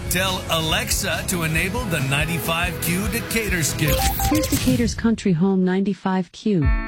Tell Alexa to enable the 95Q Decatur skill. Here's Decatur's Country Home 95Q.